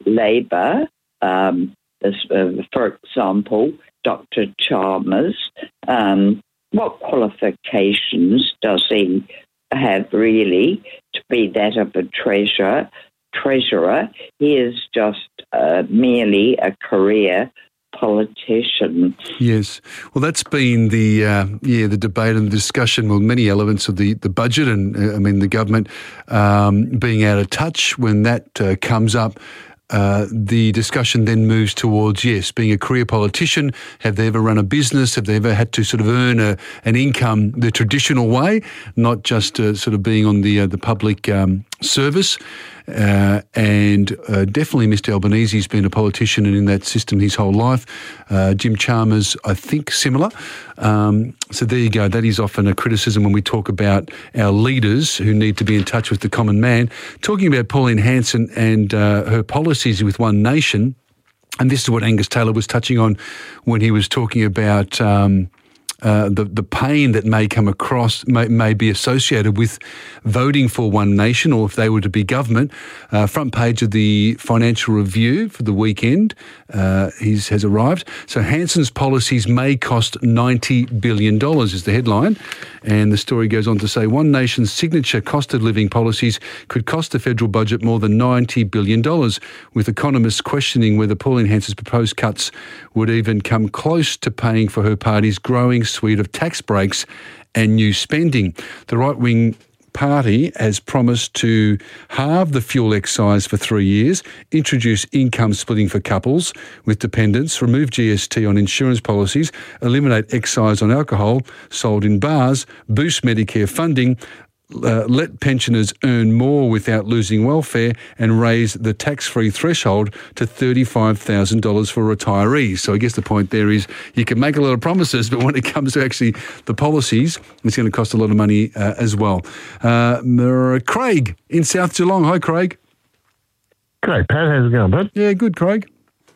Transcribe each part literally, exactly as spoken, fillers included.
Labor, um, as, uh, for example, Doctor Chalmers, um, what qualifications does he have really to be that of a treasurer? Treasurer, he is just uh, merely a career politician. Yes. Well, that's been the uh, yeah the debate and the discussion with many elements of the, the budget and, uh, I mean, the government um, being out of touch. When that uh, comes up, Uh, the discussion then moves towards, yes, being a career politician. Have they ever run a business? Have they ever had to sort of earn a, an income the traditional way, not just uh, sort of being on the uh, the public um, service? Uh, and uh, definitely Mister Albanese's been a politician and in that system his whole life. Uh, Jim Chalmers, I think, similar. Um, so there you go. That is often a criticism when we talk about our leaders who need to be in touch with the common man. Talking about Pauline Hanson and uh, her policies with One Nation, and this is what Angus Taylor was touching on when he was talking about um, Uh, the the pain that may come across, may, may be associated with voting for One Nation, or if they were to be government. Uh, front page of the Financial Review for the weekend uh, he's, has arrived. So Hanson's policies may cost ninety billion dollars is the headline. And the story goes on to say One Nation's signature cost of living policies could cost the federal budget more than ninety billion dollars, with economists questioning whether Pauline Hanson's proposed cuts would even come close to paying for her party's growing suite of tax breaks and new spending. The right-wing party has promised to halve the fuel excise for three years, introduce income splitting for couples with dependents, remove G S T on insurance policies, eliminate excise on alcohol sold in bars, boost Medicare funding, Uh, let pensioners earn more without losing welfare, and raise the tax-free threshold to thirty-five thousand dollars for retirees. So I guess the point there is you can make a lot of promises, but when it comes to actually the policies, it's going to cost a lot of money uh, as well. Uh, Craig in South Geelong. Hi, Craig. Great, Pat. How's it going, bud? Yeah, good, Craig.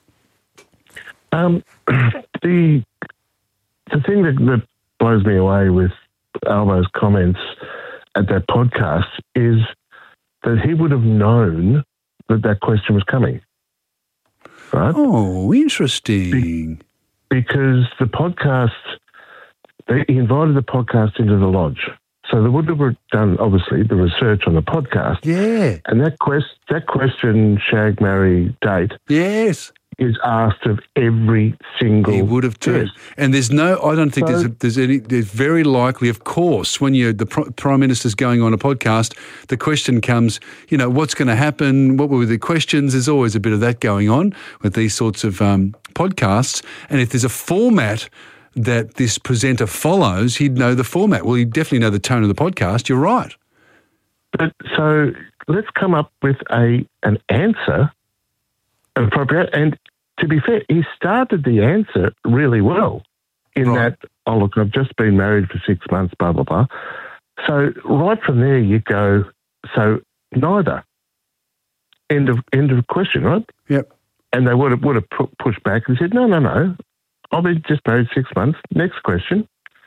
Um, the the thing that, that blows me away with Albo's comments at that podcast is that he would have known that that question was coming, right? Oh, interesting. Be- because the podcast, they, he invited the podcast into the lodge. So they would have done, obviously, the research on the podcast. Yeah. And that quest, that question, shag, marry, date, yes, is asked of every single He would have too. guest. And there's no, I don't think So, there's, a, there's any, there's very likely, of course, when you the Prime Minister's going on a podcast, the question comes, you know, what's going to happen? What were the questions? There's always a bit of that going on with these sorts of um, podcasts. And if there's a format that this presenter follows, he'd know the format. Well, he'd definitely know the tone of the podcast. You're right. But so let's come up with a an answer appropriate. And to be fair, he started the answer really well in Right. that, oh, look, I've just been married for six months, blah, blah, blah. So right from there you go, so neither. End of end of question, right? Yep. And they would have, would have pu- pushed back and said, no, no, no, I've been just married six months. Next question.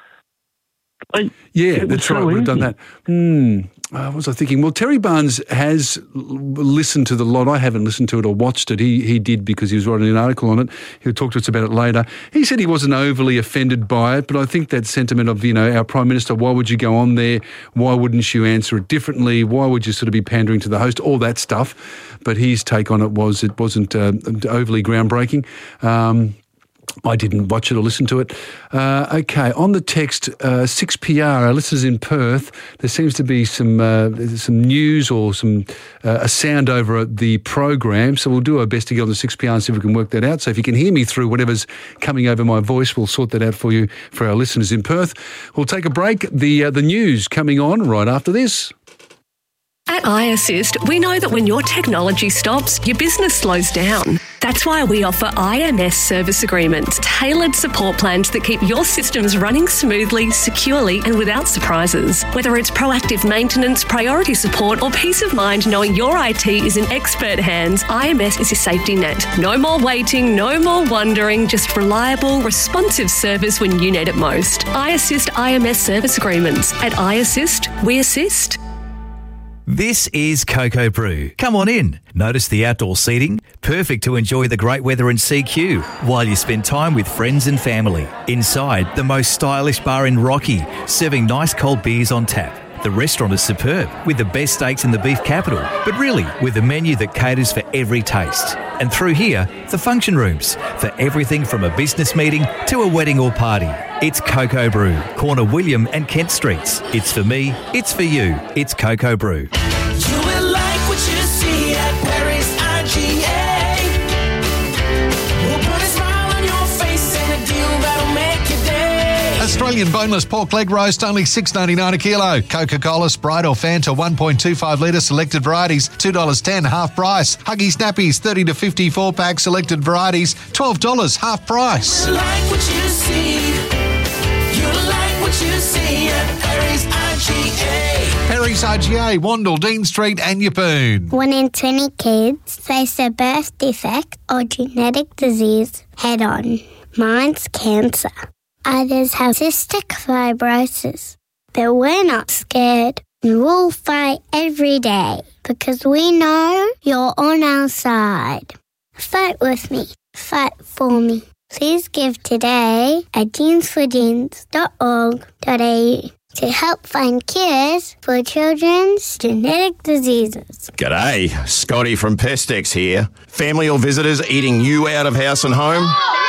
Like, Yeah, it that's was right. so Would have done easy. that. Hmm. Uh, what was I thinking? Well, Terry Barnes has l- listened to the lot. I haven't listened to it or watched it. He he did because he was writing an article on it. He'll talk to us about it later. He said he wasn't overly offended by it, but I think that sentiment of, you know, our Prime Minister, why would you go on there? Why wouldn't you answer it differently? Why would you sort of be pandering to the host? All that stuff. But his take on it was it wasn't uh, overly groundbreaking. Um I didn't watch it or listen to it. Uh, okay, on the text, uh, six P R, our listeners in Perth, there seems to be some uh, some news or some uh, a sound over at the program, so we'll do our best to get on the six P R and see if we can work that out. So if you can hear me through whatever's coming over my voice, we'll sort that out for you, for our listeners in Perth. We'll take a break. The, uh, the news coming on right after this. At iAssist, we know that when your technology stops, your business slows down. That's why we offer I M S service agreements, tailored support plans that keep your systems running smoothly, securely, and without surprises. Whether it's proactive maintenance, priority support, or peace of mind knowing your I T is in expert hands, I M S is your safety net. No more waiting, no more wondering, just reliable, responsive service when you need it most. iAssist I M S service agreements. At iAssist, we assist. This is Cocoa Brew. Come on in. Notice the outdoor seating? Perfect to enjoy the great weather in C Q while you spend time with friends and family. Inside, the most stylish bar in Rocky, serving nice cold beers on tap. The restaurant is superb, with the best steaks in the beef capital, but really with a menu that caters for every taste. And through here, the function rooms, for everything from a business meeting to a wedding or party. It's Cocoa Brew, corner William and Kent Streets. It's for me, it's for you, it's Cocoa Brew. You will like what you see at Perry's I G A. We'll put a smile on your face and a deal that'll make your day. Australian boneless pork leg roast, only six dollars ninety-nine a kilo. Coca-Cola, Sprite or Fanta, one point two five litre, selected varieties, two dollars ten, half price. Huggies Nappies, thirty to fifty-four pack, selected varieties, twelve dollars, half price. You like what you see. You like what you see at Perry's I G A. Perry's I G A, Wandle, Dean Street and Yeppoon. One in twenty kids face a birth defect or genetic disease head on. Mine's cancer. Others have cystic fibrosis. But we're not scared. We'll fight every day because we know you're on our side. Fight with me. Fight for me. Please give today at jeans for jeans dot org dot a u to help find cures for children's genetic diseases. G'day, Scotty from Pestex here. Family or visitors eating you out of house and home?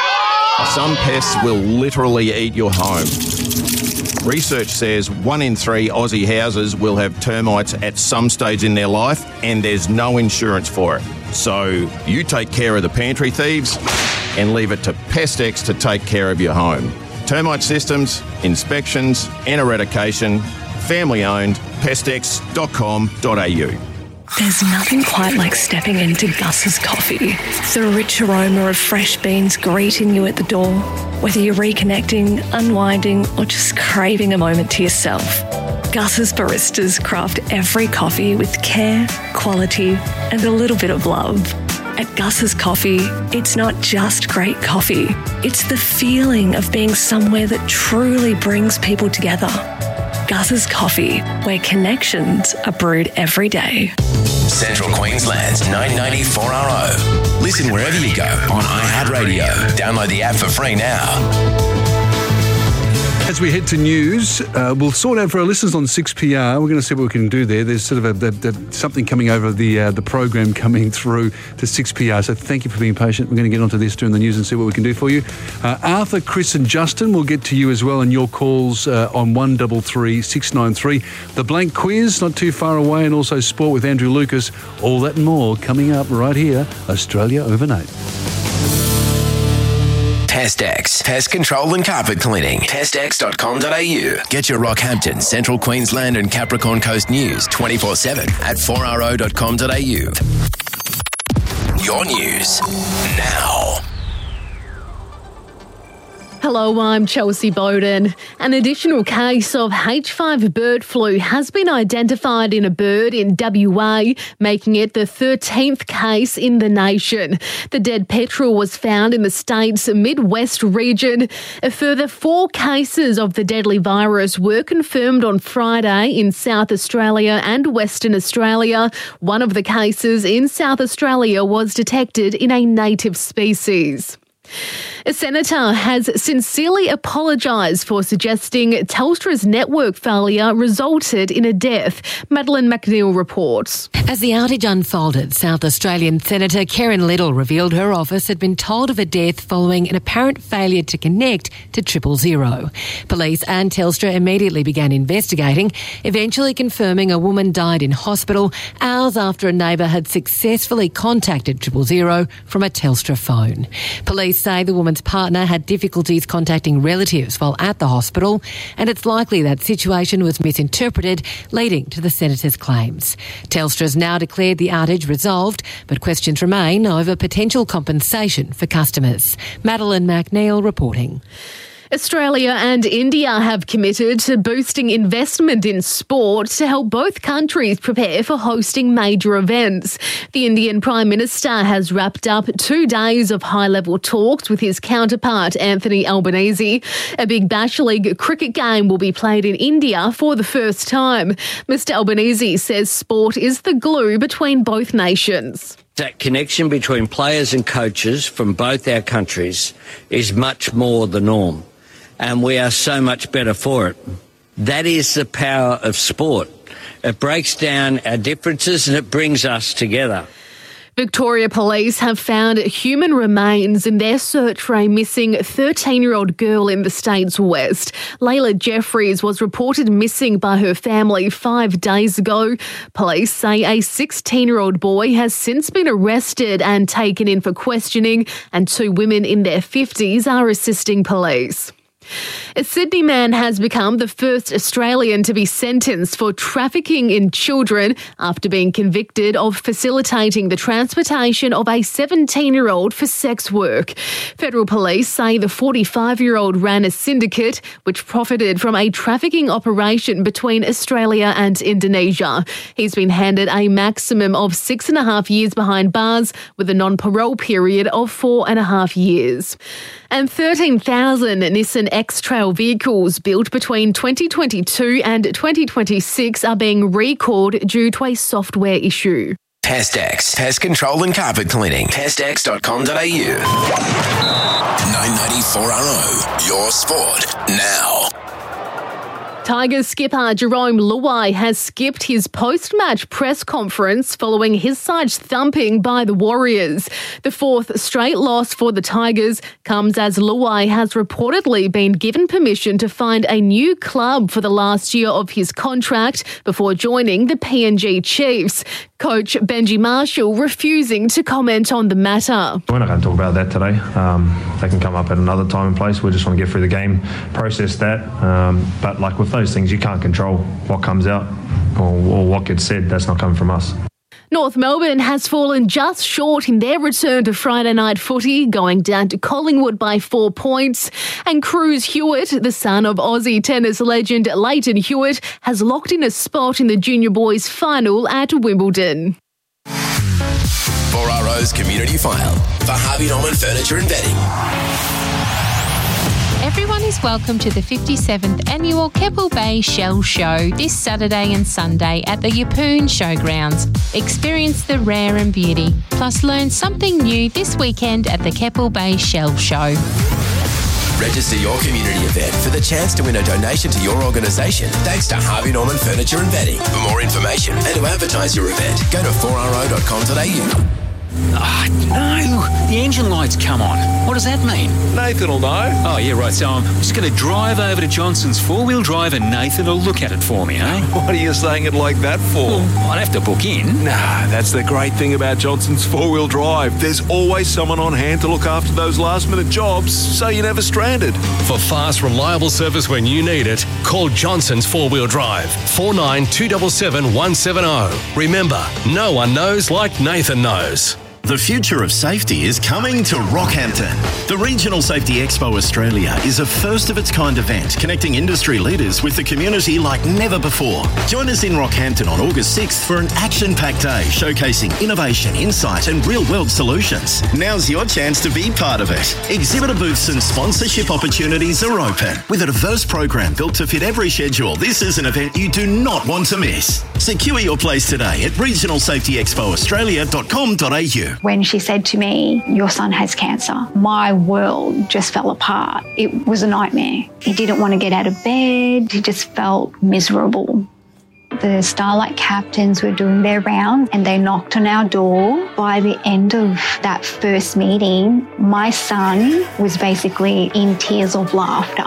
Some pests will literally eat your home. Research says one in three Aussie houses will have termites at some stage in their life, and there's no insurance for it. So you take care of the pantry thieves and leave it to Pestex to take care of your home. Termite systems, inspections and eradication, family owned, pestex dot com dot a u. There's nothing quite like stepping into Gus's Coffee. The rich aroma of fresh beans greeting you at the door. Whether you're reconnecting, unwinding, or just craving a moment to yourself, Gus's baristas craft every coffee with care, quality, and a little bit of love. At Gus's Coffee, it's not just great coffee. It's the feeling of being somewhere that truly brings people together. Gus's Coffee, where connections are brewed every day. Central Queensland's nine ninety four R O. Listen wherever you go on iHeartRadio. Download the app for free now. As we head to news, uh, we'll sort out for our listeners on six P R. We're going to see what we can do there. There's sort of a, the, the, something coming over the uh, the program coming through to six P R. So thank you for being patient. We're going to get onto this during the news and see what we can do for you. Uh, Arthur, Chris and Justin will get to you as well and your calls uh, on one three three, six nine three. The blank quiz, not too far away, and also sport with Andrew Lucas. All that and more coming up right here, Australia Overnight. Pestex, pest control and carpet cleaning. Pestex dot com dot a u. Get your Rockhampton, Central Queensland and Capricorn Coast news twenty-four seven at four r o dot com dot a u. Your news now. Hello, I'm Chelsea Bowden. An additional case of H five bird flu has been identified in a bird in W A, making it the thirteenth case in the nation. The dead petrel was found in the state's Midwest region. A further four cases of the deadly virus were confirmed on Friday in South Australia and Western Australia. One of the cases in South Australia was detected in a native species. A senator has sincerely apologised for suggesting Telstra's network failure resulted in a death. Madeline McNeil reports. As the outage unfolded, South Australian Senator Karen Little revealed her office had been told of a death following an apparent failure to connect to triple zero. Police and Telstra immediately began investigating, eventually confirming a woman died in hospital hours after a neighbour had successfully contacted triple zero from a Telstra phone. Police say the woman's partner had difficulties contacting relatives while at the hospital, and it's likely that situation was misinterpreted, leading to the senator's claims. Telstra has now declared the outage resolved, but questions remain over potential compensation for customers. Madeline McNeil reporting. Australia and India have committed to boosting investment in sport to help both countries prepare for hosting major events. The Indian Prime Minister has wrapped up two days of high-level talks with his counterpart, Anthony Albanese. A Big Bash League cricket game will be played in India for the first time. Mister Albanese says sport is the glue between both nations. That connection between players and coaches from both our countries is much more the norm, and we are so much better for it. That is the power of sport. It breaks down our differences and it brings us together. Victoria Police have found human remains in their search for a missing thirteen-year-old girl in the state's west. Layla Jeffries was reported missing by her family five days ago. Police say a sixteen-year-old boy has since been arrested and taken in for questioning, and two women in their fifties are assisting police. A Sydney man has become the first Australian to be sentenced for trafficking in children after being convicted of facilitating the transportation of a seventeen-year-old for sex work. Federal police say the forty-five-year-old ran a syndicate which profited from a trafficking operation between Australia and Indonesia. He's been handed a maximum of six and a half years behind bars with a non-parole period of four and a half years. And thirteen thousand Nissan X-Trail vehicles built between twenty twenty-two and twenty twenty-six are being recalled due to a software issue. PestX, Pest Control and Carpet Cleaning. pest x dot com dot a u. nine ninety-four R O, your sport now. Tigers skipper Jerome Luai has skipped his post-match press conference following his side's thumping by the Warriors. The fourth straight loss for the Tigers comes as Luai has reportedly been given permission to find a new club for the last year of his contract before joining the P N G Chiefs. Coach Benji Marshall refusing to comment on the matter. We're not going to talk about that today. Um, they can come up at another time and place. We just want to get through the game, process that. Um, but like with those things, you can't control what comes out or, or what gets said. That's not coming from us. North Melbourne has fallen just short in their return to Friday night footy, going down to Collingwood by four points. And Cruz Hewitt, the son of Aussie tennis legend Leighton Hewitt, has locked in a spot in the junior boys final at Wimbledon. four R O's Community File for Harvey Norman Furniture and Bedding. Everyone is welcome to the fifty-seventh Annual Keppel Bay Shell Show this Saturday and Sunday at the Yeppoon Showgrounds. Experience the rare and beauty, plus learn something new this weekend at the Keppel Bay Shell Show. Register your community event for the chance to win a donation to your organisation thanks to Harvey Norman Furniture and Bedding. For more information and to advertise your event, go to four r o dot com dot a u. Ah, oh, no. The engine light's come on. What does that mean? Nathan will know. Oh, yeah, right. So I'm just going to drive over to Johnson's four-wheel drive and Nathan will look at it for me, eh? What are you saying it like that for? Well, I'd have to book in. Nah, that's the great thing about Johnson's four-wheel drive. There's always someone on hand to look after those last-minute jobs, so you're never stranded. For fast, reliable service when you need it, call Johnson's four-wheel drive, four nine two seven seven one seven zero. Remember, no one knows like Nathan knows. The future of safety is coming to Rockhampton. The Regional Safety Expo Australia is a first-of-its-kind event connecting industry leaders with the community like never before. Join us in Rockhampton on August sixth for an action-packed day showcasing innovation, insight and real-world solutions. Now's your chance to be part of it. Exhibitor booths and sponsorship opportunities are open. With a diverse program built to fit every schedule, this is an event you do not want to miss. Secure your place today at regional safety expo australia dot com dot a u. When she said to me, "Your son has cancer," my world just fell apart. It was a nightmare. He didn't want to get out of bed. He just felt miserable. The Starlight captains were doing their rounds and they knocked on our door. By the end of that first meeting, my son was basically in tears of laughter.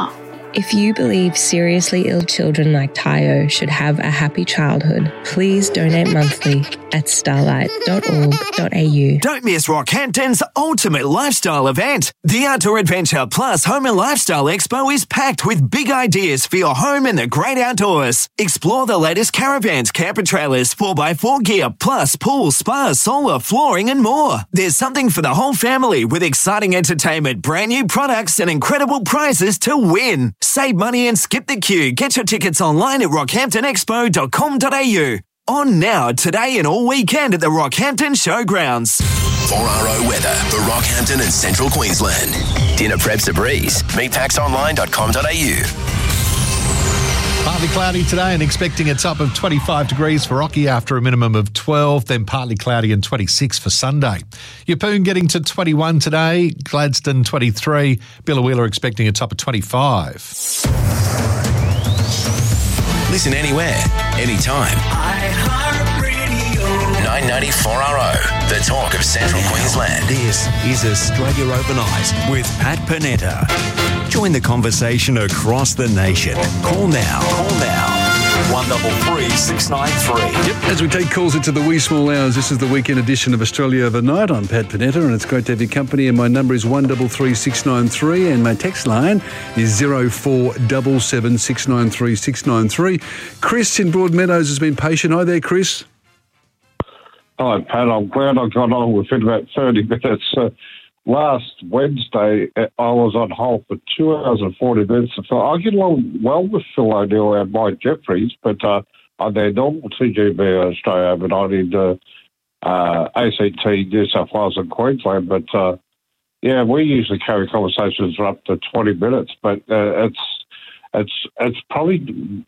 If you believe seriously ill children like Tayo should have a happy childhood, please donate monthly at starlight dot org dot a u. Don't miss Rockhampton's ultimate lifestyle event. The Outdoor Adventure Plus Home and Lifestyle Expo is packed with big ideas for your home and the great outdoors. Explore the latest caravans, camper trailers, four by four gear, plus pool, spa, solar, flooring and more. There's something for the whole family with exciting entertainment, brand new products and incredible prizes to win. Save money and skip the queue. Get your tickets online at rockhampton expo dot com dot a u. On now, today and all weekend at the Rockhampton Showgrounds. four R O weather for Rockhampton and Central Queensland. Dinner preps a breeze. meet packs online dot com dot a u. Partly cloudy today and expecting a top of twenty-five degrees for Rocky after a minimum of twelve, then partly cloudy and twenty-six for Sunday. Yeppoon getting to twenty-one today, Gladstone twenty-three, Billawheeler expecting a top of twenty-five. Listen anywhere, anytime. nine ninety-four R O, the talk of Central Queensland. This is Australia Overnight with Pat Panetta. Join the conversation across the nation. Call now. Call now. one double three six nine three. Yep, as we take calls into the wee small hours, this is the weekend edition of Australia Overnight. I'm Pat Panetta and it's great to have your company, and my number is one double three six nine three and my text line is zero four seven seven six nine three six nine three. Chris in Broadmeadows has been patient. Hi there, Chris. Hi, Pat. I'm glad I got on within about thirty minutes. Uh, last Wednesday, I was on hold for two hours and forty minutes. So I get along well with Phil O'Neill and Mike Jeffries, but uh, on their normal T G B Australia overnight in uh, uh, A C T, New South Wales and Queensland. But, uh, yeah, we usually carry conversations for up to twenty minutes, but uh, it's it's it's probably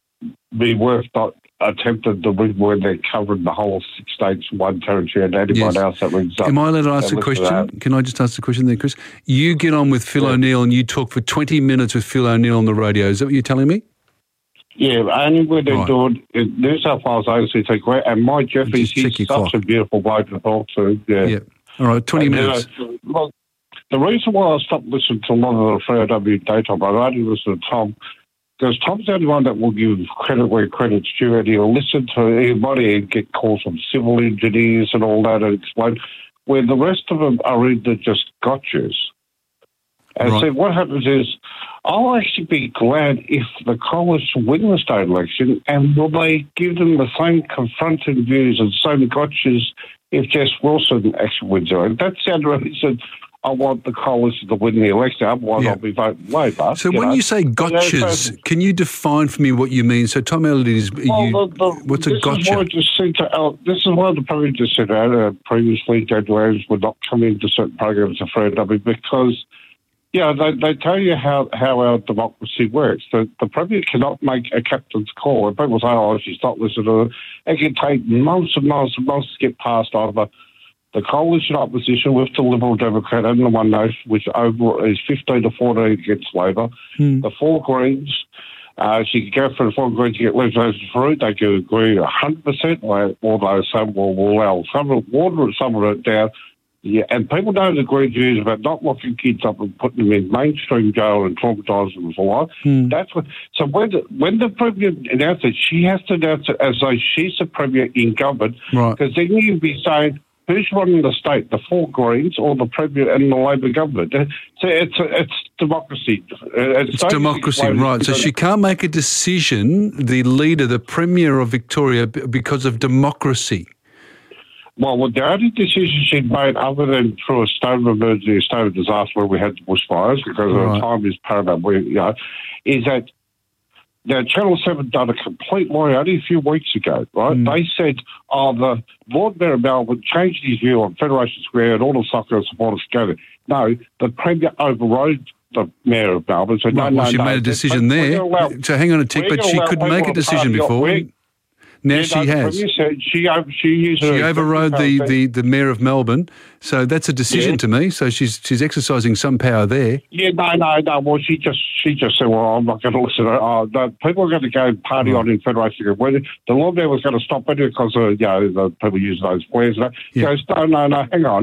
be worth not attempted to win when they're covering the whole six states, one territory, and anyone Yes. else that rings up. Am I allowed to ask and a listen to question? that. Can I just ask a question there, Chris? You get on with Phil O'Neill and you talk for twenty minutes with Phil O'Neill on the radio. Is that what you're telling me? Yeah, only when they're Right. doing in New South Wales A C T, great, and Mike Jeffries, Just check he's your such clock. a beautiful bloke to talk to. Yeah. Yeah. All right, twenty And, minutes. Uh, look, the reason why I stopped listening to a lot of the Freo W daytime, I only listen to Tom, because Tom's the only one that will give credit where credit's due, and he'll listen to everybody and get calls from civil engineers and all that and explain, where the rest of them are either just gotchas. And Right. so what happens is, I'll actually be glad if the coalition win the state election, and will they give them the same confronting views and same gotchas if Jess Wilson actually wins it? That's the only reason I want the coalition to win the election, otherwise Yeah. I'll be voting Labor. So when know. you say But, uh, gotchas, so- can you define for me what you mean? So Tom Elliott is, well, you, the, the, what's a this Is gotcha? what I just said to Al, this is what the Premier just said out uh, previously. Januaries would not come into certain programs of Freo W because, yeah, they, they tell you how, how our democracy works. The, the Premier cannot make a captain's call. And people say, oh, she's not listening to it. It can take months and months and months to get past either the coalition opposition with the Liberal Democrat and the One Nation, which over is fifteen to fourteen against Labor. Hmm. The four Greens, uh, she can go for the four Greens to get legislation through. They can agree one hundred percent, although some will allow some of water some of it down. Yeah, and people don't agree views about not locking kids up and putting them in mainstream jail and traumatising them for life. Hmm. That's what. So when the, when the Premier announces it, she has to announce it as though she's the Premier in government, Right. because then you'd be saying, who's running the state, the four Greens or the Premier and the Labor government? Uh, So it's it's democracy. Uh, It's democracy, right. So she can't make a decision, the leader, the Premier of Victoria, b- because of democracy. Well, well, the only decision she made, other than through a state of emergency, a state of disaster where we had the bushfires, because Right. the time is paramount, we, you know, is that now Channel seven done a complete lie only a few weeks ago, right? Mm. They said, oh, the Lord Mayor of Melbourne changed his view on Federation Square and all the soccer supporters together. No, the Premier overrode the Mayor of Melbourne. So Right, no, well, no, she no. made a decision We're there. gonna allow- So hang on a tick, we're but gonna she allow couldn't people make a to decision party on- before. we're- Now Yeah, she no, the has. Premier said she, over- she used She her overrode the, executive the, the Mayor of Melbourne, so that's a decision Yeah. to me. So she's she's exercising some power there. Yeah, no, no, no. Well, she just she just said, "Well, I'm not going to listen to her. Oh, no, people are going to go party on in Federation. When the Lord Mayor was going to stop it because of, you know, the people using those flares. And that. He Yeah. goes, no, no, no, hang on.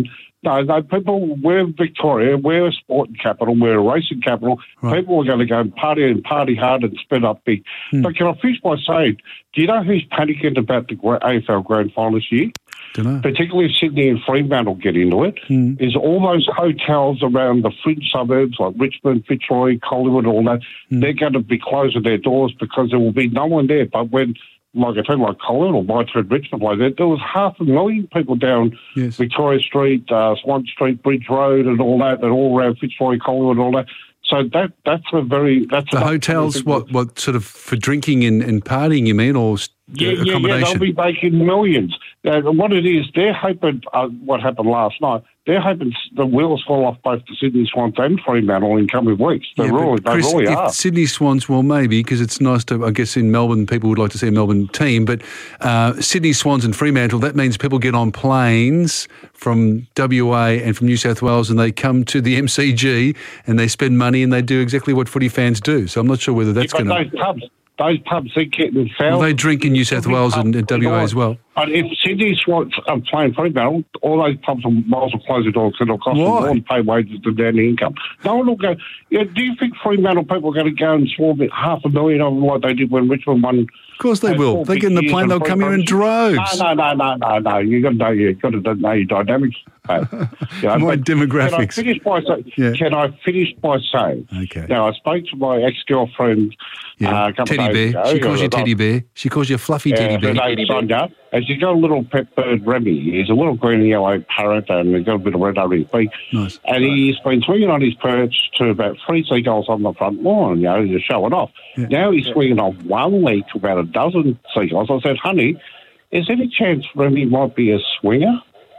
No, no, people, we're Victoria, we're a sporting capital, we're a racing capital. Right. People are going to go and party and party hard and spend up big. Hmm. But can I finish by saying, do you know who's panicking about the A F L Grand Final this year? Dunno. Particularly Sydney and Fremantle get into it, hmm. is all those hotels around the fringe suburbs like Richmond, Fitzroy, Collingwood, all that, hmm. they're going to be closing their doors because there will be no one there. But when, like I tell you, like Collingwood or my turn Richmond, like that, there was half a million people down yes. Victoria Street, uh, Swan Street, Bridge Road and all that, and all around Fitzroy, Collingwood and all that. So that that's a very... that's The hotels, what, what sort of for drinking and, and partying, you mean, or yeah, yeah, accommodation? Yeah, they'll be making millions. Uh, what it is, they're hoping, uh, what happened last night, they're hoping the wheels fall off both the Sydney Swans and Fremantle in coming weeks. They Yeah, really, but Chris, they really if are. Sydney Swans, well, maybe, because it's nice to, I guess in Melbourne, people would like to see a Melbourne team, but uh, Sydney Swans and Fremantle, that means people get on planes from W A and from New South Wales and they come to the M C G and they spend money and they do exactly what footy fans do. So I'm not sure whether that's Yeah, going but to... those pubs, those pubs, they're getting fouled. Well, they drink in New South Wales and, and W A as well. But if Sydney Swans are playing Fremantle, all those pubs will miles will close their doors because it'll cost them more to pay wages than their income. No one will go. Yeah, do you think Fremantle people are going to go and swarm it half a million of them like they did when Richmond won? Of course they will. They get in the plane, they'll come here in droves. No, no, no, no, no, no. You've got to know, you've got to know your dynamics. Uh, you know, My but demographics. Can I finish by saying? Yeah. Can I finish by saying? Okay. Now I spoke to my ex-girlfriend Yeah. uh, a couple Teddy of days bear. ago. She calls you Uh, Teddy bear. She calls you Fluffy yeah, Teddy bear. her name's Sonia, and she's got a little pet bird, Remy. He's a little green and yellow parrot, and he's got a bit of red over his beak. Nice. And he's been swinging on his perch to about three seagulls on the front lawn, you know, just showing off. Yeah. Now he's swinging on one leg to about a dozen seagulls. I said, honey, is there any chance Remy might be a swinger?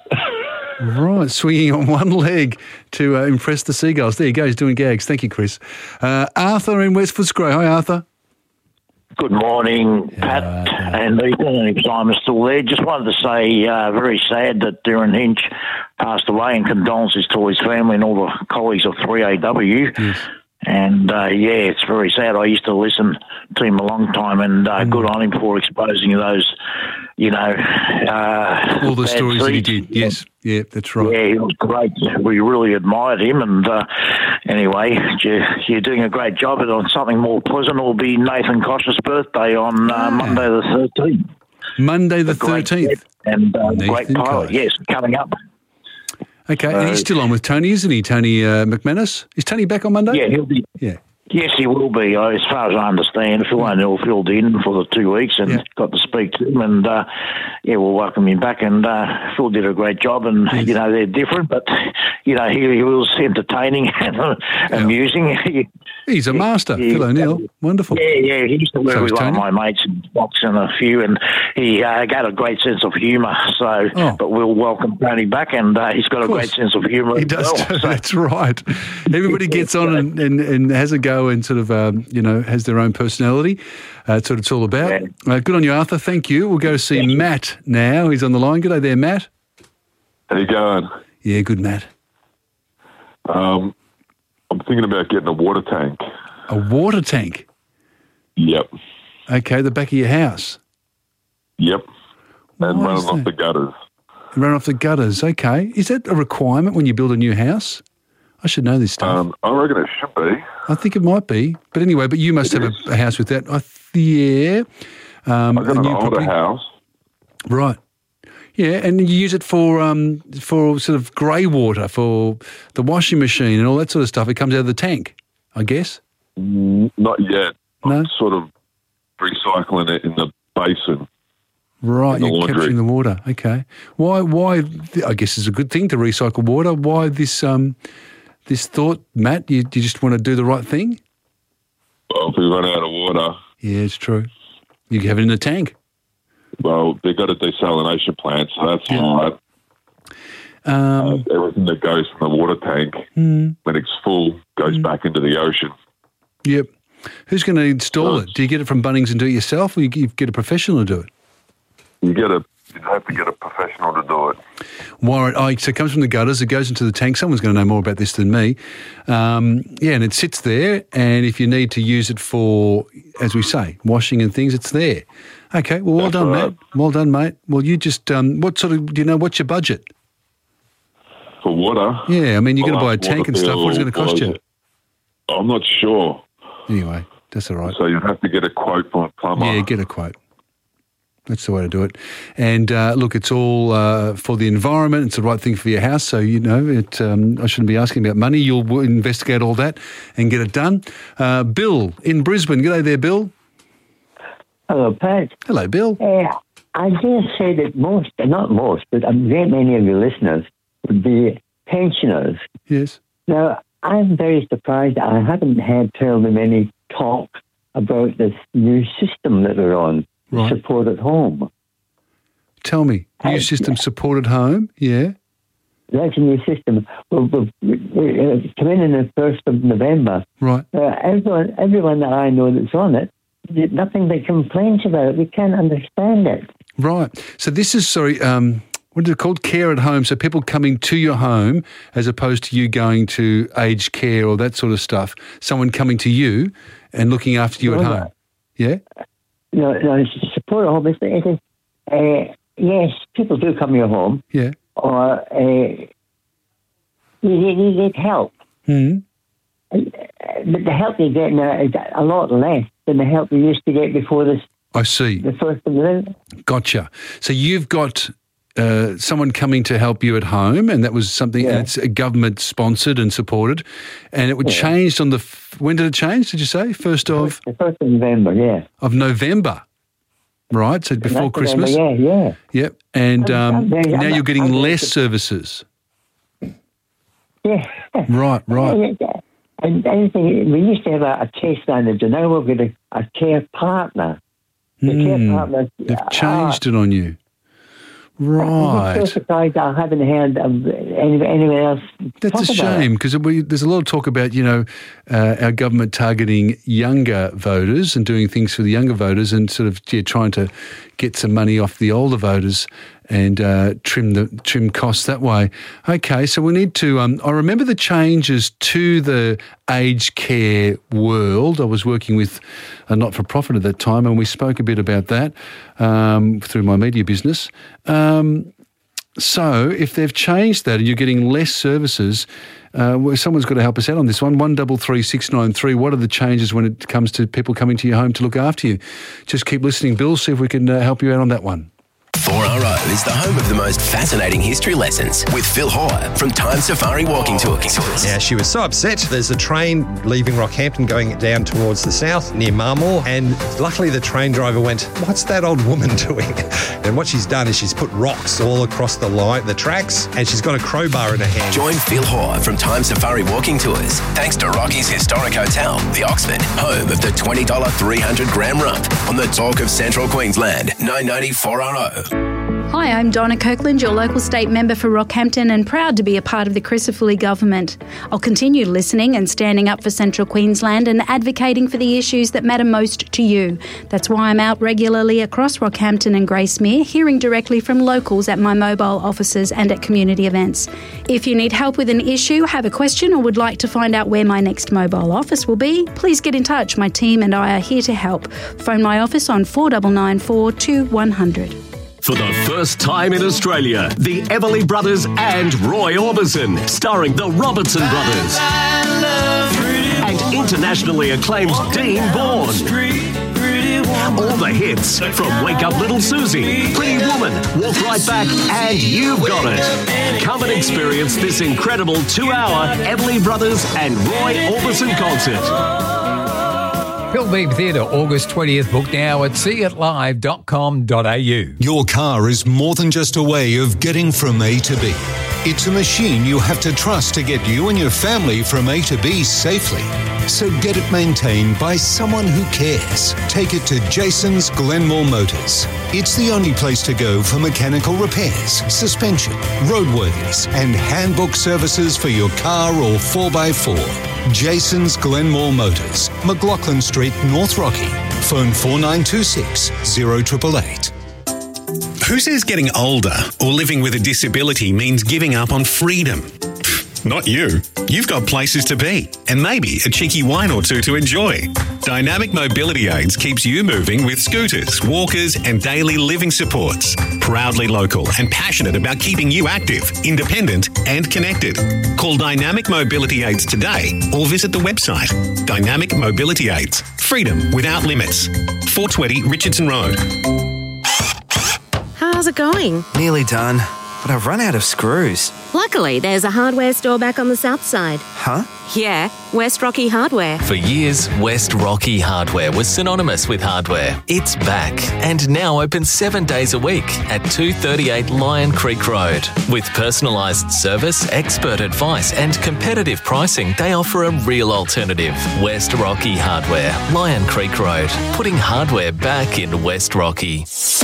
Right, swinging on one leg to uh, impress the seagulls. There you go, he's doing gags. Thank you, Chris. Uh, Arthur in West Footscray. Hi, Arthur. Good morning, Pat and Ethan, and if Simon's still there. Just wanted to say, uh, very sad that Darren Hinch passed away, and condolences to his family and all the colleagues of three A W. Yes. And, uh, yeah, it's very sad. I used to listen to him a long time, and uh, mm. good on him for exposing those, you know... Uh, all the stories that he seeds. did, yes. Yeah, that's right. Yeah, he was great. We really admired him, and uh, anyway, you're, you're doing a great job. And on something more pleasant will be Nathan Kosh's birthday on uh, Monday the thirteenth. Monday the thirteenth. And uh, Nathan great pilot, Kosh. yes, coming up. Okay, So- and he's still on with Tony, isn't he? Tony uh, McManus? Is Tony back on Monday? Yeah, he'll be. Yeah. Yes, he will be. Uh, As far as I understand, Phil O'Neill filled in for the two weeks and Yeah. got to speak to him, and uh, yeah, we'll welcome him back. And uh, Phil did a great job, and you know they're different, but you know he, he was entertaining and amusing. He, He's a master, he- Phil O'Neill. Wonderful. Yeah, yeah, he used to work So with is one of Tony. my mates in box and a few, and he uh, got a great sense of humour. So, Oh. but we'll welcome Tony back, and uh, he's got a great sense of humour. He as does. well. too, So- That's right. Everybody gets on and, and, and has a go and sort of, um, you know, has their own personality. Uh, that's what it's all about. Uh, good on you, Arthur. Thank you. We'll go to see Matt now. He's on the line. Good day there, Matt. How you going? Yeah, good, Matt. Um, I'm thinking about getting a water tank. A water tank? Yep. Okay, the back of your house. Yep. And Why running is off that? the gutters. Run off the gutters. Okay. Is that a requirement when you build a new house? I should know this stuff. Um, I reckon it should be. I think it might be. But anyway, but you must have a, a house with that. I th- yeah. Um, I've got a an new older property. house. Right. Yeah, and you use it for um, for sort of grey water, for the washing machine and all that sort of stuff. It comes out of the tank, I guess. Mm, Not yet. No? I'm sort of recycling it in the basin. Right, In the you're laundry. capturing the water. Okay. Why? Why? I guess it's a good thing to recycle water. Why this um, this thought, Matt? You, you just want to do the right thing? Well, if we run out of water, Yeah, it's true. You can have it in a tank. well, they've got a desalination plant, so that's all right. Um, uh, everything that goes from the water tank, hmm. when it's full, goes back into the ocean. Yep. Who's going to install it? Do you get it from Bunnings and do it yourself, or you you get a professional to do it? You get a, you have to get a professional to do it. Wire it. Oh, so it comes from the gutters. It goes into the tank. Someone's going to know more about this than me. Um, yeah, and it sits there. And if you need to use it for, as we say, washing and things, it's there. Okay. Well, well done, right. mate. Well done, mate. Well, you just um, what sort of? Do you know what's your budget? For water? Yeah, I mean, you're going to I'll buy a ask tank and stuff. What is it going to cost Waterfield, you? I'm not sure. Anyway, that's all right. So you have to get a quote from a plumber. Yeah, get a quote. That's the way to do it. And uh, look, it's all uh, for the environment. It's the right thing for your house. So, you know, it. Um, I shouldn't be asking about money. You'll w- investigate all that and get it done. Uh, Bill in Brisbane. G'day there, Bill. Hello, Pat. Hello, Bill. Uh, I dare say that most, not most, but a great many of your listeners would be pensioners. Yes. Now, I'm very surprised. I haven't had terribly many talk about this new system that we're on. Right. Support at home. Tell me, new system support at home? Yeah. That's a new system. We'll, we'll, we'll come in on the first of November. Right. Uh, everyone, everyone that I know that's on it, nothing but complaints about it. We can't understand it. Right. So this is, sorry, um, what is it called? Care at home. So people coming to your home as opposed to you going to aged care or that sort of stuff. Someone coming to you and looking after you No, at no. home. Yeah? No, no, support at home. It's, it is, uh, yes, people do come to your home. Yeah. Or uh, you, you get help. Hmm. But the help you get now is a lot less than the help you used to get before this. I see. The first of the Gotcha. So you've got uh, someone coming to help you at home, and that was something and it's government sponsored and supported, and it would Yeah. change on the f- when did it change? Did you say first of the first of November? Yeah. of November, right? So before That's Christmas. November, yeah, yeah. Yep. And I'm- um, I'm very- now I'm- you're getting I'm- less services. Yeah. Right. Right. And anything, we used to have a, a case manager. Now we've got a, a care partner. The care Hmm. partner. They've changed it on you. I'm Right. so surprised I haven't heard of any, anyone else. That's talk a about it. shame because there's a lot of talk about, you know, uh, our government targeting younger voters and doing things for the younger voters and sort of yeah, trying to get some money off the older voters and uh, trim the trim costs that way. Okay, so we need to. Um, I remember the changes to the aged care world. I was working with a not-for-profit at that time, and we spoke a bit about that um, through my media business. Um, So if they've changed that and you're getting less services, uh, well, someone's got to help us out on this one. One double three six nine three. What are the changes when it comes to people coming to your home to look after you? Just keep listening, Bill. See if we can uh, help you out on that one. four R O is the home of the most fascinating history lessons with Phil Hoare from Time Safari Walking Tours. Now, she was so upset. There's a train leaving Rockhampton going down towards the south near Marmore, and luckily the train driver went, "What's that old woman doing?" And what she's done is she's put rocks all across the line, the tracks, and she's got a crowbar in her hand. Join Phil Hoare from Time Safari Walking Tours thanks to Rocky's Historic Hotel, the Oxford, home of the twenty dollars three hundred gram rump on the Talk of Central Queensland, nine ninety four R O. Hi, I'm Donna Kirkland, your local state member for Rockhampton, and proud to be a part of the Crisafulli government. I'll continue listening and standing up for Central Queensland and advocating for the issues that matter most to you. That's why I'm out regularly across Rockhampton and Gracemere, hearing directly from locals at my mobile offices and at community events. If you need help with an issue, have a question, or would like to find out where my next mobile office will be, please get in touch. My team and I are here to help. Phone my office on four nine nine four two one zero zero. For the first time in Australia, the Everly Brothers and Roy Orbison, starring the Robertson Brothers. And internationally acclaimed Dean Bourne. All the hits from Wake Up Little Susie, Pretty Woman, Walk Right Back, and You've Got It. Come and experience this incredible two-hour Everly Brothers and Roy Orbison concert. Hillbeam Theatre, August twentieth. Book now at see it live dot com dot a u. Your car is more than just a way of getting from A to B. It's a machine you have to trust to get you and your family from A to B safely. So get it maintained by someone who cares. Take it to Jason's Glenmore Motors. It's the only place to go for mechanical repairs, suspension, roadworthiness, and handbook services for your car or four by four. Jason's Glenmore Motors, McLaughlin Street, North Rocky. Phone four nine two six, zero eight eight eight. Who says getting older or living with a disability means giving up on freedom? Not you. You've got places to be and maybe a cheeky wine or two to enjoy. Dynamic Mobility Aids keeps you moving with scooters, walkers and daily living supports. Proudly local and passionate about keeping you active, independent and connected. Call Dynamic Mobility Aids today or visit the website Dynamic Mobility Aids. Freedom without limits. four twenty Richardson Road. How's it going? Nearly done, but I've run out of screws. Luckily, there's a hardware store back on the south side. Huh? Yeah, West Rocky Hardware. For years, West Rocky Hardware was synonymous with hardware. It's back and now open seven days a week at two thirty-eight Lion Creek Road. With personalised service, expert advice and competitive pricing, they offer a real alternative. West Rocky Hardware, Lion Creek Road, putting hardware back in West Rocky.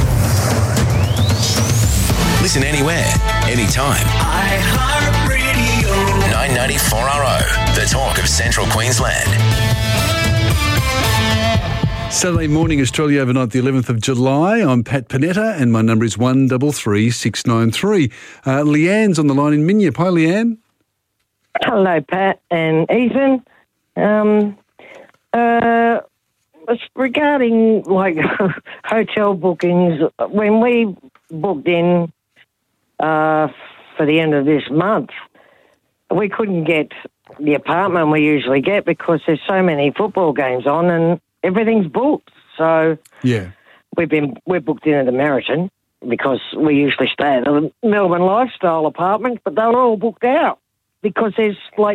Listen anywhere, anytime. iHeartRadio. nine ninety-four R O, the talk of Central Queensland. Saturday morning, Australia overnight, the eleventh of July. I'm Pat Panetta and my number is one three three six nine three. Uh, Leanne's on the line in Minyip. Hi, Leanne. Hello, Pat and Ethan. Um, uh, it's regarding, like, hotel bookings, when we booked in uh, for the end of this month, we couldn't get the apartment we usually get because there's so many football games on and everything's booked. So yeah, we've been we're booked in at the Meriton because we usually stay at the Melbourne Lifestyle apartment, but they're all booked out because there's like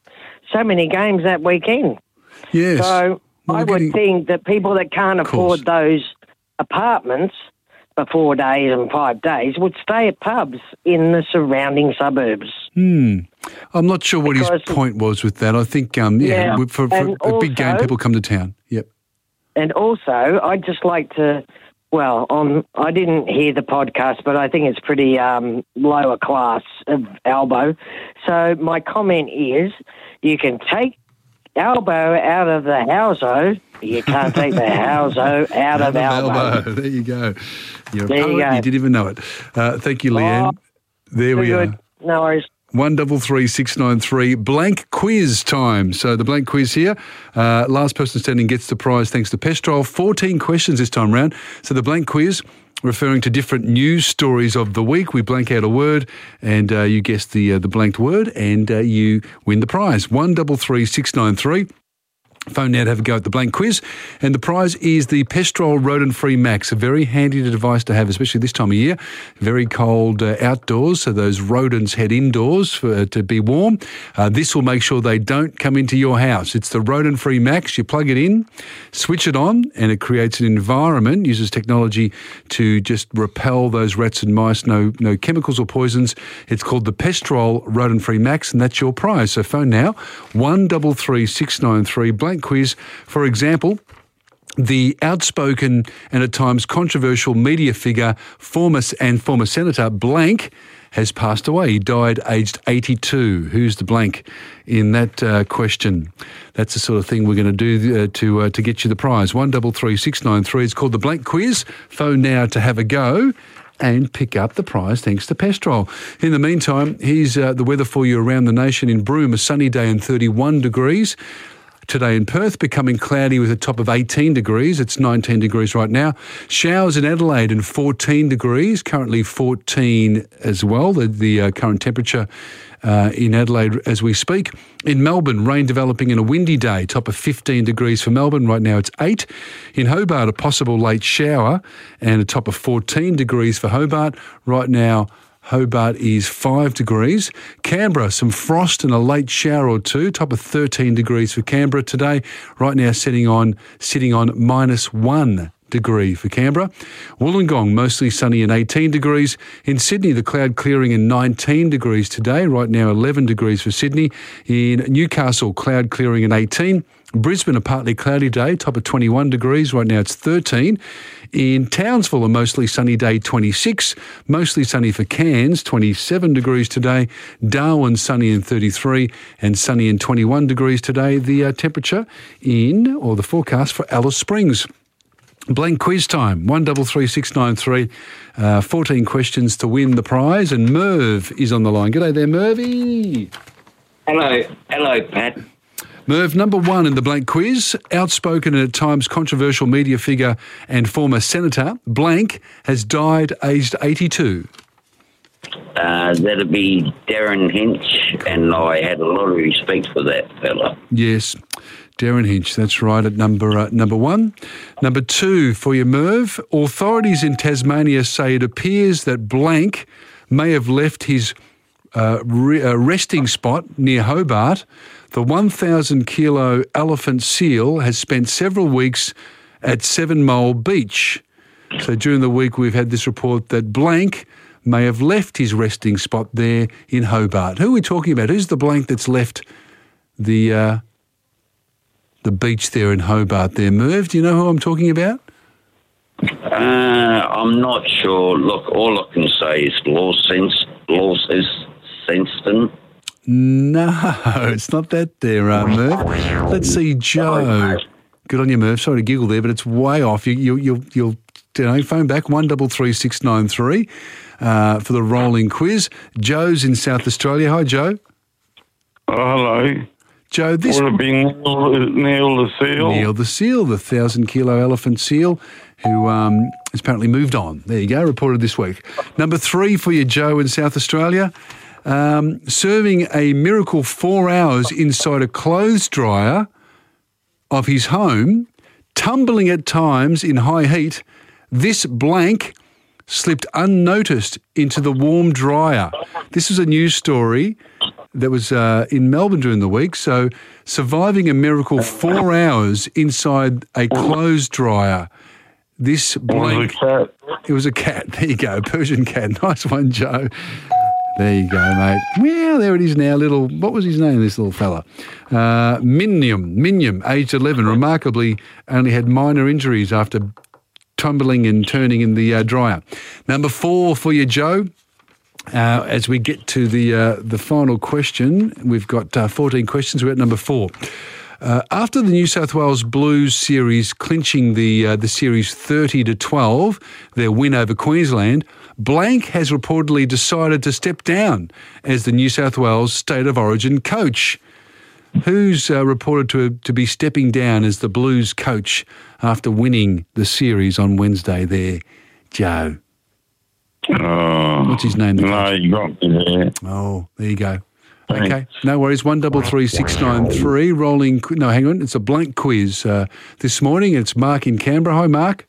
so many games that weekend. Yes. So well, I would getting... think that people that can't afford those apartments for four days and five days would stay at pubs in the surrounding suburbs. Hmm. I'm not sure what Because- his point was with that. I think, um, yeah, Yeah. for, for And a big game, also- people come to town. Yep. And also, I'd just like to, well, on I didn't hear the podcast, but I think it's pretty um, lower class of Albo. So my comment is, you can take Albo out of the houso, you can't take the houso out of Albo. Elbow. There you go. You're a There you poet, go. you didn't even know it. Uh, thank you, Leanne. Oh, there we too are. good. No worries. One double three six nine three. Blank quiz time. So the blank quiz here. Uh, last person standing gets the prize thanks to Pestrol. Fourteen questions this time round. So the blank quiz, referring to different news stories of the week. We blank out a word, and uh, you guess the uh, the blanked word, and uh, you win the prize. One double three six nine three. Phone now to have a go at the blank quiz. And the prize is the Pestrol Rodent-Free Max, a very handy device to have, especially this time of year. Very cold uh, outdoors, so those rodents head indoors for, uh, to be warm. Uh, this will make sure they don't come into your house. It's the Rodent-Free Max. You plug it in, switch it on, and it creates an environment, uses technology to just repel those rats and mice, no, no chemicals or poisons. It's called the Pestrol Rodent-Free Max, and that's your prize. So phone now, one double three six nine three, blank quiz. For example, the outspoken and at times controversial media figure, former and former Senator Blank, has passed away. He died aged eighty-two. Who's the blank in that uh, question? That's the sort of thing we're going to do uh, to uh, to get you the prize. One double three six nine three. It's called the blank quiz. Phone now to have a go and pick up the prize thanks to Pestrol. In the meantime, here's uh, the weather for you around the nation. In Broome, a sunny day and thirty-one degrees. Today in Perth, becoming cloudy with a top of eighteen degrees. It's nineteen degrees right now. Showers in Adelaide and fourteen degrees, currently fourteen as well, the, the uh, current temperature uh, in Adelaide as we speak. In Melbourne, rain developing in a windy day, top of fifteen degrees for Melbourne. Right now it's eight. In Hobart, a possible late shower and a top of fourteen degrees for Hobart. Right now, Hobart is five degrees. Canberra, some frost and a late shower or two. Top of thirteen degrees for Canberra today. Right now sitting on sitting on minus one degree for Canberra. Wollongong, mostly sunny and eighteen degrees. In Sydney, the cloud clearing and nineteen degrees today. Right now eleven degrees for Sydney. In Newcastle, cloud clearing and eighteen. Brisbane, a partly cloudy day, top of twenty-one degrees. Right now it's thirteen. In Townsville, a mostly sunny day, twenty-six. Mostly sunny for Cairns, twenty-seven degrees today. Darwin, sunny and thirty-three. And sunny and twenty-one degrees today. The uh, temperature in, or the forecast for Alice Springs. Blank quiz time, one double three six nine three. Uh, fourteen questions to win the prize. And Merv is on the line. G'day there, Mervy. Hello, hello, Pat. Merv, number one in the blank quiz, outspoken and at times controversial media figure and former senator, blank, has died aged eighty-two. Uh, that'd be Darren Hinch, and I had a lot of respect for that fella. Yes, Darren Hinch, that's right at number uh, number one. Number two for your Merv, authorities in Tasmania say it appears that blank may have left his uh, re- uh, resting spot near Hobart. The one thousand kilo elephant seal has spent several weeks at Seven Mole Beach. So during the week we've had this report that blank may have left his resting spot there in Hobart. Who are we talking about? Who's the blank that's left the uh, the beach there in Hobart there? Merv, do you know who I'm talking about? Uh, I'm not sure. Look, all I can say is Lawsens, Lawsenston. No, it's not that there, uh, Merv. Let's see, Joe. Good on you, Merv. Sorry to giggle there, but it's way off. You, you, you'll, you'll, you know, phone back one double three six nine three uh, for the rolling quiz. Joe's in South Australia. Hi, Joe. Oh, hello. Joe, this would have been Neil, Neil the seal. Neil the seal, the thousand kilo elephant seal, who um, has apparently moved on. There you go, reported this week. Number three for you, Joe, in South Australia. Um, serving a miracle four hours inside a clothes dryer of his home, tumbling at times in high heat, this blank slipped unnoticed into the warm dryer. This was a news story that was uh, in Melbourne during the week. So surviving a miracle four hours inside a clothes dryer. This blank... It was a cat. It was a cat. There you go, Persian cat. Nice one, Joe. There you go, mate. Well, there it is now, little... What was his name, this little fella? Uh, Minium, Minium, aged eleven, remarkably only had minor injuries after tumbling and turning in the uh, dryer. Number four for you, Joe. Uh, as we get to the uh, the final question, we've got uh, fourteen questions. We're at number four. Uh, after the New South Wales Blues series clinching the uh, the series thirty to twelve, their win over Queensland, blank has reportedly decided to step down as the New South Wales State of Origin coach. Who's uh, reported to to be stepping down as the Blues coach after winning the series on Wednesday there, Joe? Uh, What's his name? No, you got me there. Oh, there you go. Okay, no worries. One double three six nine three. Rolling. No, hang on. It's a blank quiz uh, this morning. It's Mark in Canberra. Hi, Mark.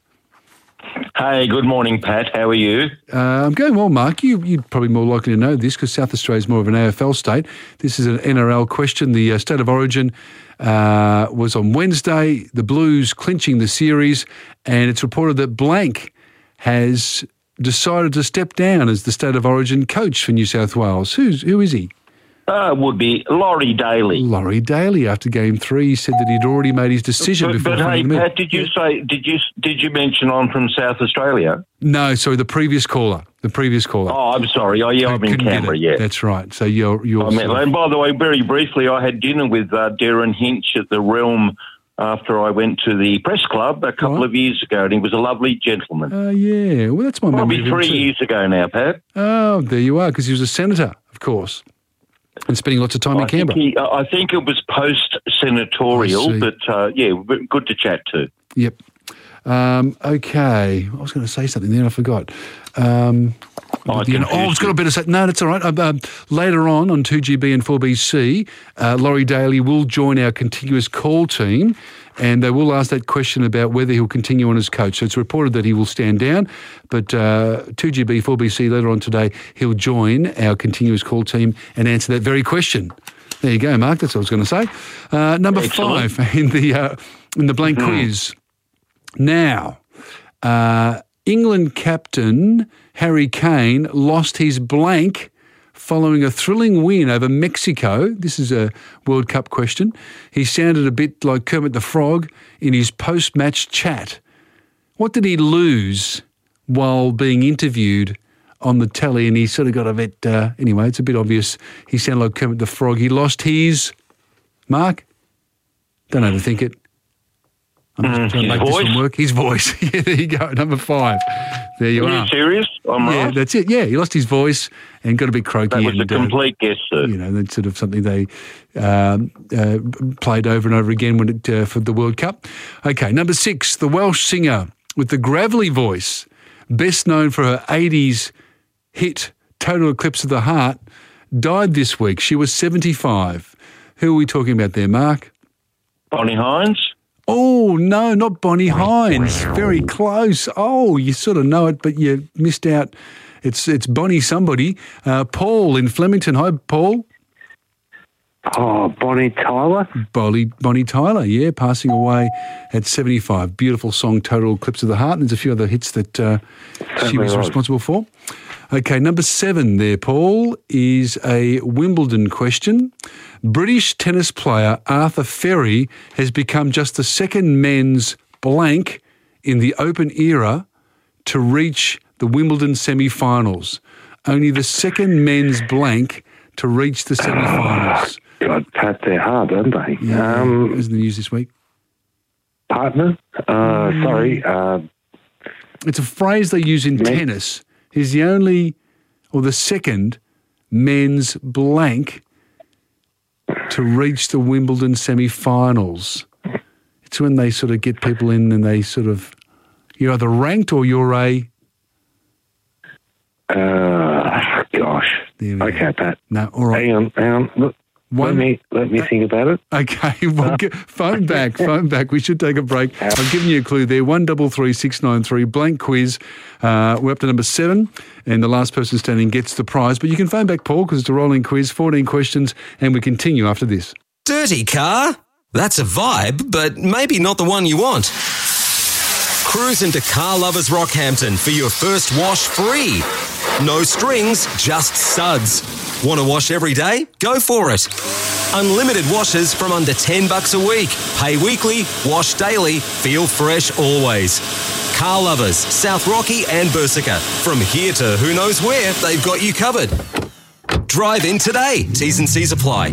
Hey, good morning, Pat. How are you? Uh, I'm going well, Mark. You, you're probably more likely to know this because South Australia is more of an A F L state. This is an N R L question. The uh, State of Origin uh, was on Wednesday. The Blues clinching the series, and it's reported that blank has decided to step down as the State of Origin coach for New South Wales. Who's who is he? Uh, would be Laurie Daly. Laurie Daly. After game three, he said that he'd already made his decision but, before. But hey, Pat, did you say? Did you did you mention I'm from South Australia? No, sorry, the previous caller. The previous caller. Oh, I'm sorry. Oh, yeah, I'm in Canberra. Yeah, that's right. So you're you're. I mean, and by the way, very briefly, I had dinner with uh, Darren Hinch at the Realm after I went to the press club a couple right. of years ago, and he was a lovely gentleman. Oh, uh, yeah. Well, that's my Probably memory. Probably three years ago now, Pat. Oh, there you are, because he was a senator, of course, and spending lots of time I in Canberra. Think he, I think it was post-senatorial, but, uh, yeah, good to chat to. Yep. Um, okay. I was going to say something there, I forgot. Um, I you know, oh, it's got a better say. No, that's all right. Uh, uh, later on, on two G B and four B C, uh, Laurie Daly will join our contiguous call team, and they will ask that question about whether he'll continue on as coach. So it's reported that he will stand down, but uh, two G B, four B C later on today, he'll join our continuous call team and answer that very question. There you go, Mark. That's what I was going to say. Uh, number Excellent. five in the uh, in the blank mm-hmm. quiz. Now, uh, England captain Harry Kane lost his blank following a thrilling win over Mexico. This is a World Cup question. He sounded a bit like Kermit the Frog in his post-match chat. What did he lose while being interviewed on the telly? And he sort of got a bit, uh, anyway, it's a bit obvious. He sounded like Kermit the Frog. He lost his, Mark? Don't overthink it. I'm just Mm, trying to his make this voice? one work. His voice. Yeah, there you go. Number five. There you Are are. you serious? I'm yeah, right. that's it. Yeah, he lost his voice and got a bit croaky. That was a and, uh, complete guess, sir. You know, that's sort of something they um, uh, played over and over again when it, uh, for the World Cup. Okay, number six, the Welsh singer with the gravelly voice, best known for her eighties hit Total Eclipse of the Heart, died this week. She was seventy-five. Who are we talking about there, Mark? Bonnie Hines? Oh, no, not Bonnie Hines. Very close. Oh, you sort of know it, but you missed out. It's it's Bonnie somebody. Uh, Paul in Flemington. Hi, Paul. Oh, Bonnie Tyler? Bonnie, Bonnie Tyler, yeah, passing away at seventy-five. Beautiful song, Total Eclipse of the Heart. And there's a few other hits that uh, she was right. responsible for. Okay, number seven there, Paul, is a Wimbledon question. British tennis player Arthur Ferry has become just the second men's blank in the Open era to reach the Wimbledon semi-finals. Only the second men's blank to reach the semi-finals. God, Pat, they're hard, aren't they? Yeah, Um, it was in the news this week. partner? Uh, sorry. Uh, It's a phrase they use in tennis. He's the only, or the second, men's blank to reach the Wimbledon semi-finals. It's when they sort of get people in and they sort of, you're either ranked or you're a... uh, gosh. Okay, Pat. No, all right. Hang on, hang on. Look, One- let me let me think about it. Okay, well, get, phone back, phone back. We should take a break. I've given you a clue there. One double three six nine three blank quiz. Uh, we're up to number seven, and the last person standing gets the prize. But you can phone back, Paul, because it's a rolling quiz. Fourteen questions, and we continue after this. Dirty car? That's a vibe, but maybe not the one you want. Cruise into Car Lovers Rockhampton for your first wash free. No strings, just suds. Want to wash every day? Go for it. Unlimited washes from under ten bucks a week. Pay weekly, wash daily, feel fresh always. Car Lovers, South Rocky and Bersica. From here to who knows where, they've got you covered. Drive in today. T's and C's apply.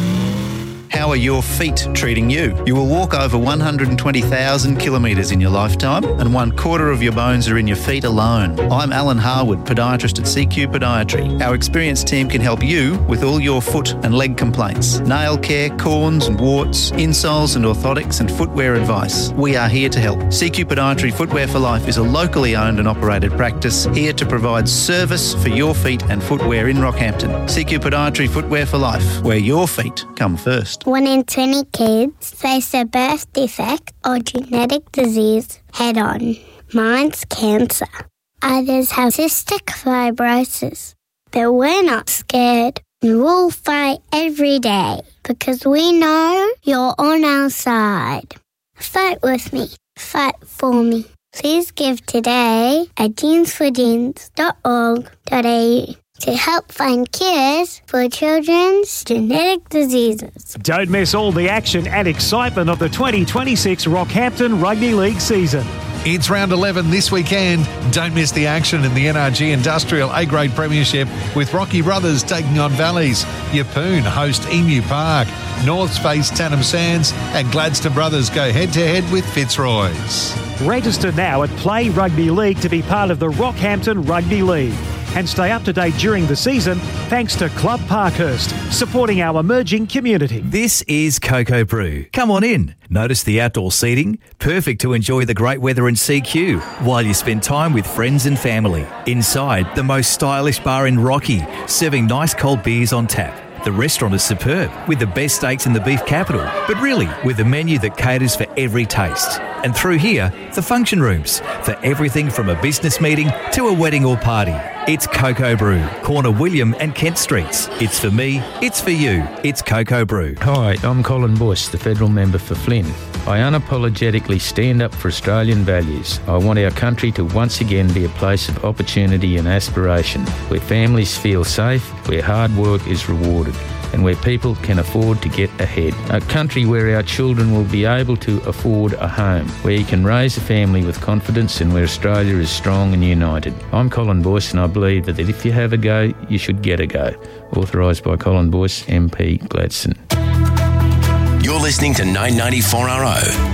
How are your feet treating you? You will walk over one hundred twenty thousand kilometres in your lifetime, and one quarter of your bones are in your feet alone. I'm Alan Harwood, podiatrist at C Q Podiatry. Our experienced team can help you with all your foot and leg complaints, nail care, corns and warts, insoles and orthotics, and footwear advice. We are here to help. C Q Podiatry Footwear for Life is a locally owned and operated practice here to provide service for your feet and footwear in Rockhampton. C Q Podiatry Footwear for Life, where your feet come first. One in twenty kids face a birth defect or genetic disease head on. Mine's cancer. Others have cystic fibrosis. But we're not scared. We'll fight every day because we know you're on our side. Fight with me. Fight for me. Please give today at jeans for jeans dot org dot a u to help find cures for children's genetic diseases. Don't miss all the action and excitement of the twenty twenty-six Rockhampton Rugby League season. It's round eleven this weekend. Don't miss the action in the N R G Industrial A-Grade Premiership with Rocky Brothers taking on Valleys. Yeppoon host Emu Park. Norths face Tannum Sands, and Gladstone Brothers go head-to-head with Fitzroy's. Register now at Play Rugby League to be part of the Rockhampton Rugby League. And stay up to date during the season thanks to Club Parkhurst, supporting our emerging community. This is Cocoa Brew. Come on in. Notice the outdoor seating, perfect to enjoy the great weather in C Q while you spend time with friends and family. Inside, the most stylish bar in Rocky, serving nice cold beers on tap. The restaurant is superb, with the best steaks in the beef capital, but really with a menu that caters for every taste. And through here, the function rooms, for everything from a business meeting to a wedding or party. It's Cocoa Brew, corner William and Kent Streets. It's for me, it's for you, it's Cocoa Brew. Hi, I'm Colin Bush, the federal member for Flynn. I unapologetically stand up for Australian values. I want our country to once again be a place of opportunity and aspiration, where families feel safe, where hard work is rewarded, and where people can afford to get ahead. A country where our children will be able to afford a home, where you can raise a family with confidence, and where Australia is strong and united. I'm Colin Boyce, and I believe that if you have a go, you should get a go. Authorised by Colin Boyce, M P Gladstone. You're listening to nine ninety-four R O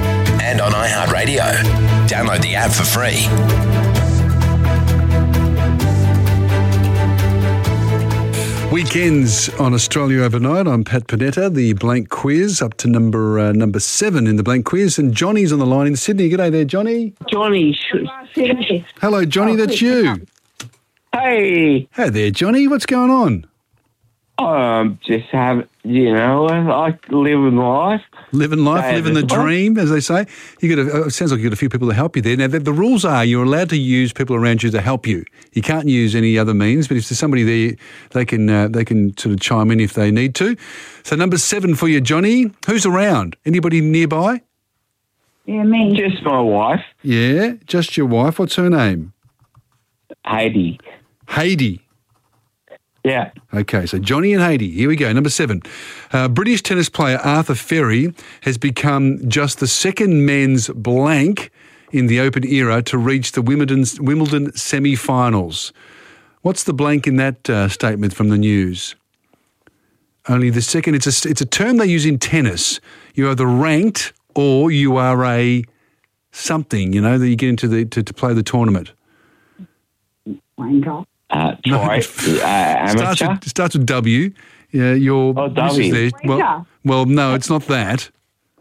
and on iHeartRadio. Download the app for free. Weekends on Australia Overnight. I'm Pat Panetta. The blank quiz up to number uh, number seven in the blank quiz, and Johnny's on the line in Sydney. G'day there, Johnny. Johnny. Hello, Johnny. That's you. Hey. Hey there, Johnny. What's going on? Um, just have you know, I living life. Living life, Day living the at a time. dream, as they say. You got. A, it sounds like you got a few people to help you there. Now, the, the rules are you're allowed to use people around you to help you. You can't use any other means. But if there's somebody there, they can uh, they can sort of chime in if they need to. So number seven for you, Johnny. Who's around? Anybody nearby? Yeah, me. Just my wife, Yeah, just your wife. What's her name? Heidi. Heidi. Yeah. Okay, so Johnny and Heidi. Here we go. Number seven. Uh, British tennis player Arthur Ferry has become just the second men's blank in the Open era to reach the Wimbledon, Wimbledon semi-finals. What's the blank in that uh, statement from the news? Only the second. It's a, it's a term they use in tennis. You're either ranked or you are a something, you know, that you get into the to, to play the tournament. Wanker. Uh, try, uh, Starts amateur. with, starts with W. Yeah, your Oh, missus W. there. Well, well, no, it's not that.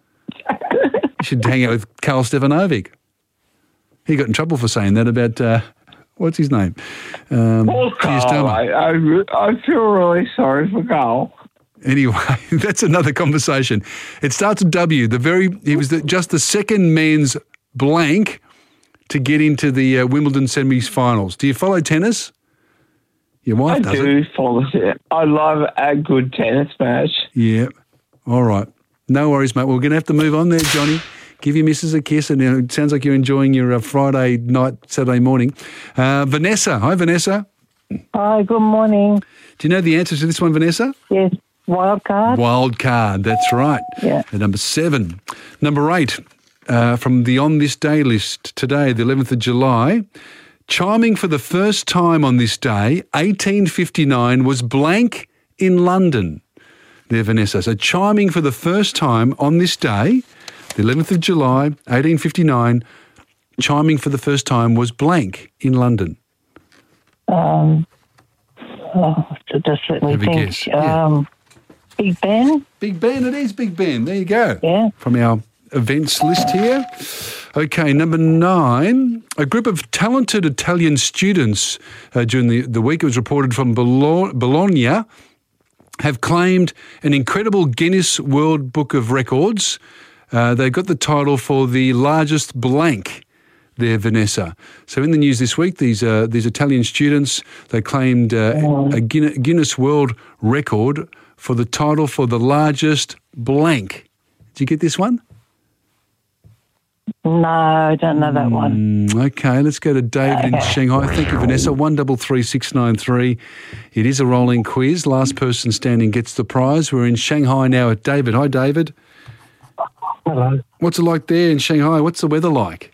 You should hang out with Karl Stefanovic. He got in trouble for saying that about, uh, what's his name? Um, Poor Keir Carl. Starmer. I, I, re- I feel really sorry for Carl. Anyway, that's another conversation. It starts with W. The very he was the, just the second men's blank to get into the uh, Wimbledon semi-finals. Do you follow tennis? Your wife I does do it. follow it. I love a good tennis match. Yeah. All right. No worries, mate. We're going to have to move on there, Johnny. Give your missus a kiss, and uh, it sounds like you're enjoying your uh, Friday night, Saturday morning. Uh, Vanessa. Hi, Vanessa. Hi, good morning. Do you know the answer to this one, Vanessa? Yes, wild card. Wild card, that's right. Yeah. At number seven. Number eight, uh, from the On This Day list today, the eleventh of July, chiming for the first time on this day, eighteen fifty-nine, was blank in London. There, Vanessa. So chiming for the first time on this day, the eleventh of July, eighteen fifty-nine, chiming for the first time was blank in London. Um, oh, just let me Have a think. guess, yeah. Um, Big Ben. Big Ben, it is Big Ben. There you go. Yeah. From our events list here. Okay, number nine. A group of talented Italian students uh, during the, the week, it was reported from Bologna, Bologna, have claimed an incredible Guinness World Book of Records. Uh, they got the title for the largest blank there, Vanessa. So in the news this week, these uh, these Italian students, they claimed uh, a Guinness, Guinness World Record for the title for the largest blank. Did you get this one? No, I don't know that one. Mm, okay, let's go to David in Shanghai. Thank you, Vanessa. One double three six nine three. It is a rolling quiz. Last person standing gets the prize. We're in Shanghai now at David. Hi, David. Hello. What's it like there in Shanghai? What's the weather like?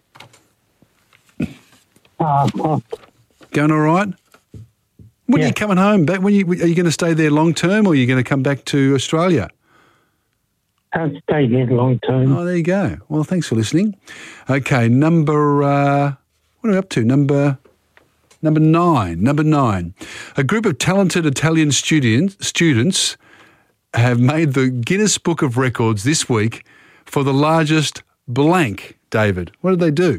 Uh, well, Going all right? When are you coming home? Back? When you, are you going to stay there long term, or are you going to come back to Australia? I'll stay here long term. Oh, there you go. Well, thanks for listening. Okay, number, uh, what are we up to? Number number nine. Number nine. A group of talented Italian students, students have made the Guinness Book of Records this week for the largest blank, David. What did they do?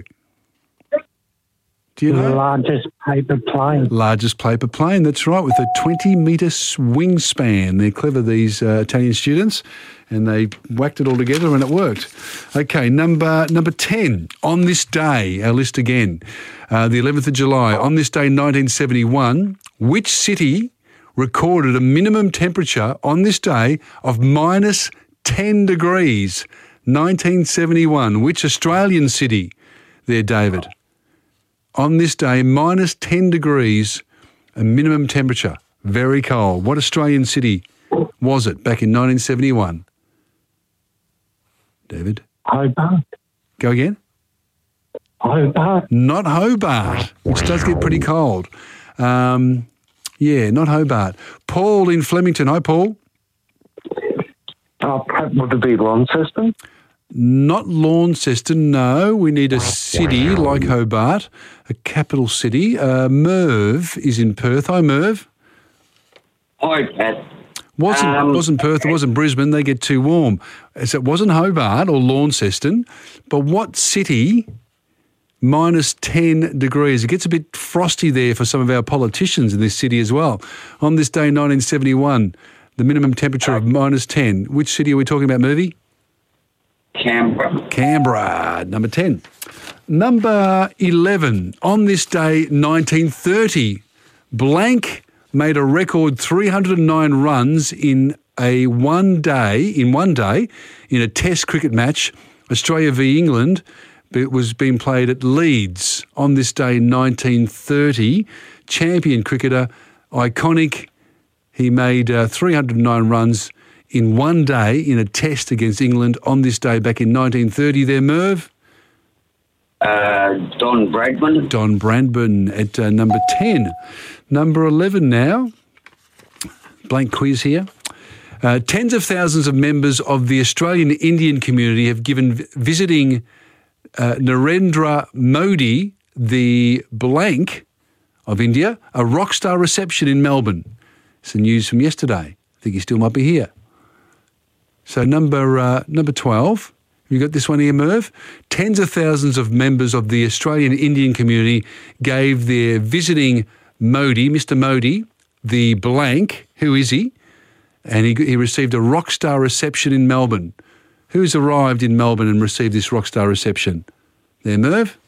Do you know? The largest paper plane. Largest paper plane, that's right, with a twenty metre wingspan. They're clever, these uh, Italian students, and they whacked it all together and it worked. Okay, number number ten. On this day, our list again, uh, the eleventh of July, on this day, nineteen seventy-one, which city recorded a minimum temperature on this day of minus ten degrees? nineteen seventy-one. Which Australian city there, David? On this day, minus ten degrees, a minimum temperature, very cold. What Australian city was it back in nineteen seventy-one? David? Hobart. Go again? Hobart. Not Hobart, which does get pretty cold. Um, yeah, not Hobart. Paul in Flemington. Hi, Paul. Oh, would it be Launceston? Not Launceston, no. We need a city like Hobart, a capital city. Uh, Merv is in Perth. Hi, Merv. Hi, Pat. Wasn't Um, wasn't Perth, it wasn't Brisbane, they get too warm. So it wasn't Hobart or Launceston, but what city, minus ten degrees? It gets a bit frosty there for some of our politicians in this city as well. On this day, nineteen seventy-one, the minimum temperature of minus ten. Which city are we talking about, Mervy? Canberra. Canberra, number ten. Number eleven, on this day, nineteen thirty, blank made a record three hundred nine runs in a one day, in one day, in a test cricket match, Australia v England. It was being played at Leeds on this day, nineteen thirty. Champion cricketer, iconic. He made uh, three hundred nine runs in one day in a test against England on this day back in nineteen thirty there, Merv? Uh, Don Bradman. Don Bradman at uh, number ten. Number eleven now. Blank quiz here. Uh, tens of thousands of members of the Australian Indian community have given v- visiting uh, Narendra Modi, the blank of India, a rock star reception in Melbourne. It's the news from yesterday. I think he still might be here. So number uh, number twelve, you got this one here, Merv? Tens of thousands of members of the Australian Indian community gave their visiting Modi, Mister Modi, the blank. Who is he? And he, he received a rock star reception in Melbourne. Who's arrived in Melbourne and received this rock star reception? There, Merv?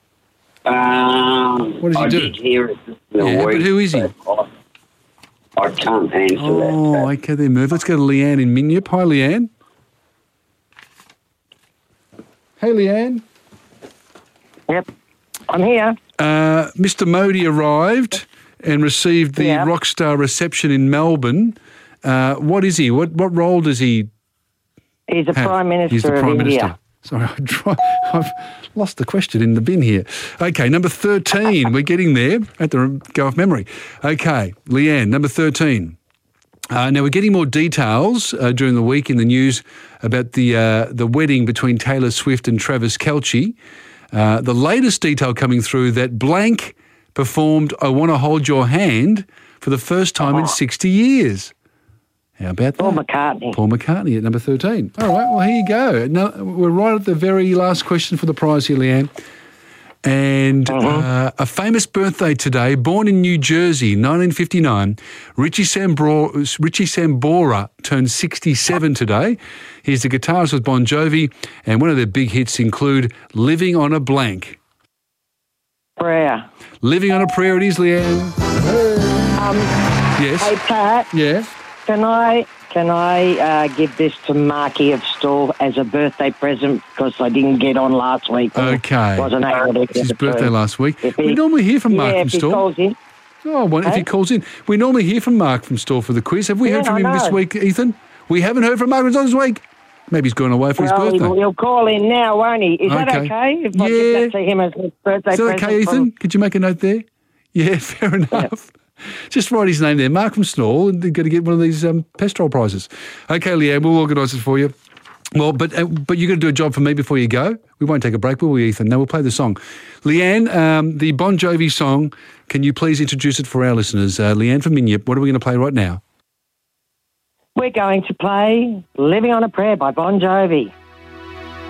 Um, What does he I do? did hear it this Yeah, week, but who is he? I, I can't answer Oh, that. okay there, Merv. Let's go to Leanne in Minyip. Hi, Leanne. Hey, Leanne. Yep, I'm here. Uh, Mister Modi arrived and received the Yeah. rock star reception in Melbourne. Uh, what is he? What what role does he He's the have? Prime Minister He's the of Prime India. Minister. Sorry, I try, I've lost the question in the bin here. Okay, number thirteen. We're getting there. I had to go off memory. Okay, Leanne, number thirteen. Uh, now, we're getting more details uh, during the week in the news about the uh, the wedding between Taylor Swift and Travis Kelce. Uh, the latest detail coming through that blank performed I Want to Hold Your Hand for the first time in sixty years. How about that? Paul McCartney. Paul McCartney at number thirteen. All right, well, here you go. Now, we're right at the very last question for the prize here, Leanne. And uh, a famous birthday today, born in New Jersey, nineteen fifty-nine, Richie Sambora, Richie Sambora turned sixty-seven today. He's the guitarist with Bon Jovi, and one of their big hits include Living on a Blank. Prayer. Living on a Prayer it is, Leanne. Um, Yes. Hey, Pat. Yeah. Can I can I uh, give this to Marky of Stall as a birthday present because I didn't get on last week? Okay. Wasn't able to It's his get birthday through. last week. If he- We normally hear from Mark yeah, from if he Stall. calls in. Oh, well, if he Hey? calls in. We normally hear from Mark from Stall for the quiz. Have we Yeah, heard from I him this know. week, Ethan? We haven't heard from Mark from Stall this week. Maybe he's gone away for his Well, birthday. he'll, he'll call in now, won't he? Is that Okay. okay? If I Yeah. give that to him as his birthday Is that present? okay, from- Ethan? Could you make a note there? Yeah, fair enough. Just write his name there, Mark from Stall, and you're going to get one of these um, Pestrol prizes. Okay, Leanne, we'll organise it for you. Well, but uh, but you're going to do a job for me before you go. We won't take a break, will we, Ethan? No, we'll play the song. Leanne, um, the Bon Jovi song, can you please introduce it for our listeners? Uh, Leanne from Minyip, what are we going to play right now? We're going to play Living on a Prayer by Bon Jovi.